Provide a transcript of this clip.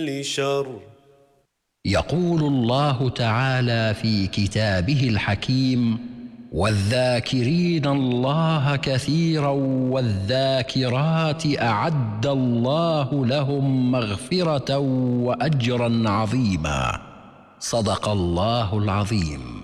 شر. يقول الله تعالى في كتابه الحكيم: والذاكرين الله كثيرا والذاكرات أعد الله لهم مغفرة وأجرا عظيما. صدق الله العظيم.